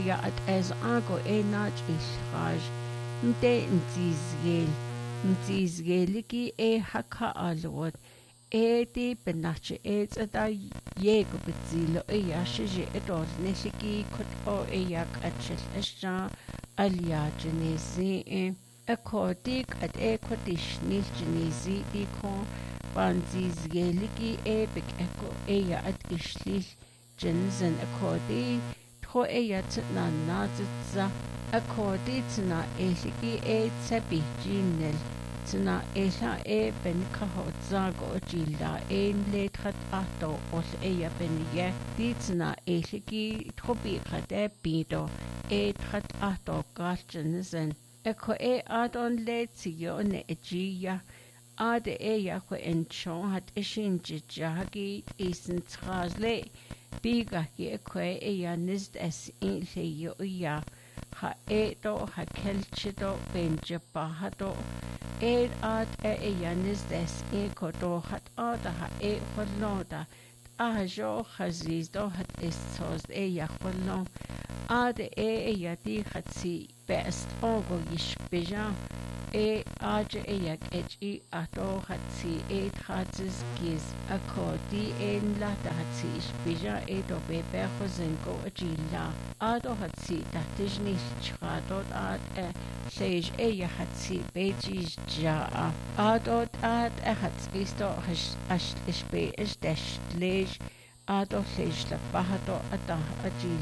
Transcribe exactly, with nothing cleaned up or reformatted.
uya at ez ago e nach ishraj nte ntizgel ntizgeliki e haka alwot e di benache e tsada yego bezilo e yashije edor neshiki kot o e yak achel esha alia genezi e akodik at e kodish nil genezi diko banzizgeliki e bek eko e ya at ishlil genzen akodi tro e ya tsna nazza akodi tsna e liki e tsabi jinel tsna esa e ben kahotzago jilla e letrat ato ol e ya ben ye di tsna e liki trobi khade bido e trat ato galchenzen eko e adon le tsiyo ne ejiya ade e ya ko enchon hat ishin jihagi isen trasle biga ki eko e ya nizd es in le yo ya ha e do ha kelchido benja bahado e ad e e ya nizd es e ko do hat ada ha e kholoda ajo khaziz do hat is sos e ya kholon ade e e ya di khatsi best ogo yish beja e aje e yak echi ato hatsi e khatzis giz akodi en la hatsi ishbija e do bebe khozenko ajilla ado hatsi tatijni chadot ad e sej e ya hatsi beji ja ado ad e hatsi sto hash ash ishbe is dash lej ado sej la bahado ata ajil